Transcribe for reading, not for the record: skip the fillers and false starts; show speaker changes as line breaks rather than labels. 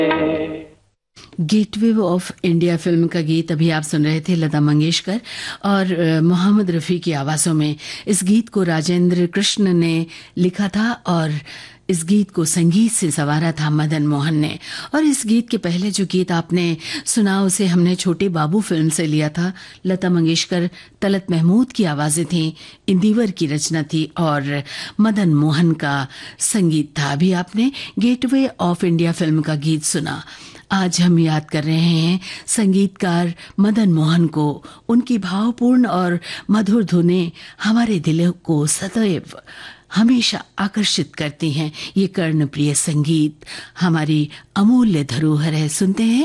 Gateway of India film का गीत अभी आप सुन रहे थे लता मंगेशकर और मोहम्मद रफ़ी की आवाज़ों में। इस गीत को राजेंद्र कृष्ण ने लिखा था और इस गीत को संगीत से संवारा था मदन मोहन ने। और इस गीत के पहले जो गीत आपने सुना उसे हमने छोटे बाबू फिल्म से लिया था। लता मंगेशकर, तलत महमूद की आवाज़ें थीं, इंदिवर की रचना थी और मदन मोहन का संगीत था। अभी आपने गेटवे ऑफ इंडिया फिल्म का गीत सुना। आज हम याद कर रहे हैं संगीतकार मदन मोहन को। उनकी भावपूर्ण और मधुर धुनें हमारे दिलों को सदैव हमेशा आकर्षित करती हैं। ये कर्णप्रिय संगीत हमारी अमूल्य धरोहर है। सुनते हैं